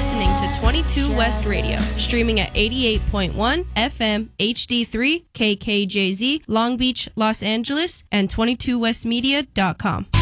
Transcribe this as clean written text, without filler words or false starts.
listening to 22 West Radio, streaming at 88.1 FM HD3 KKJZ, Long Beach, Los Angeles, and 22westmedia.com.